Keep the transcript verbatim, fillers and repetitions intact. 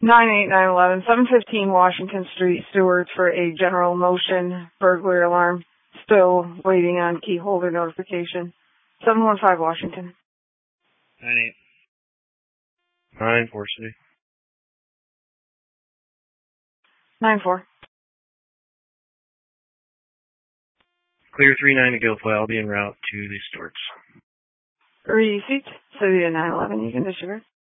nine eight nine eleven, seven fifteen Washington Street, Stewart, for a general motion burglary alarm. Still waiting on key holder notification. seven one five Washington. nine eight. nine four City. nine four. Clear three nine to Guilfoyle. I'll be en route to the Stewarts. Receipt. City to nine eleven. You can disregard.